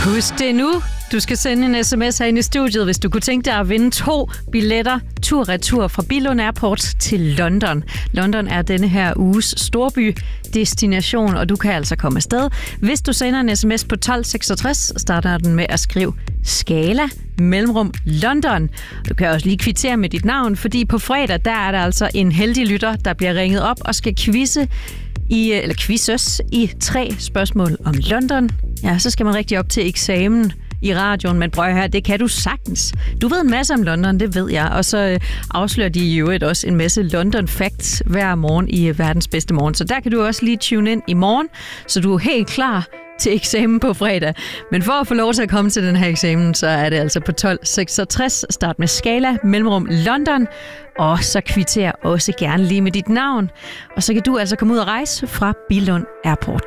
Husk det nu. Du skal sende en sms herinde i studiet, hvis du kunne tænke dig at vinde 2 billetter tur-retur fra Billund Airport til London. London er denne her uges storbydestination, og du kan altså komme afsted. Hvis du sender en sms på 1266, starter den med at skrive Skala mellemrum London. Du kan også lige kvittere med dit navn, fordi på fredag, der er der altså en heldig lytter, der bliver ringet op og skal quizzes i 3 spørgsmål om London. Ja, så skal man rigtig op til eksamen i radioen, men prøv her, det kan du sagtens. Du ved en masse om London, det ved jeg, og så afslører de jo også en masse London facts hver morgen i verdens bedste morgen. Så der kan du også lige tune ind i morgen, så du er helt klar til eksamen på fredag. Men for at få lov til at komme til den her eksamen, så er det altså på 1266. Start med Skala mellemrum London, og så kvitter også gerne lige med dit navn. Og så kan du altså komme ud og rejse fra Billund Airport.